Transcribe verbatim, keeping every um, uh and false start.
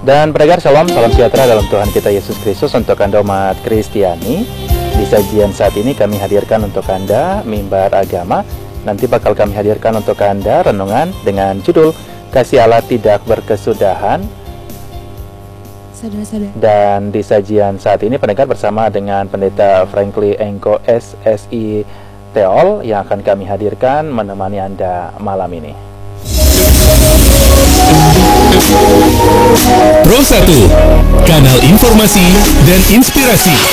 Dan pendengar, shalom, salam sejahtera dalam Tuhan kita Yesus Kristus untuk Anda umat Kristiani. Di sajian saat ini kami hadirkan untuk Anda mimbar agama. Nanti bakal kami hadirkan untuk Anda renungan dengan judul Kasih Allah Tidak Berkesudahan. Saudara-saudara. Dan di sajian saat ini pendengar bersama dengan Pendeta Frankly Engko S S I Teol yang akan kami hadirkan menemani Anda malam ini. Pro satu, kanal informasi dan inspirasi.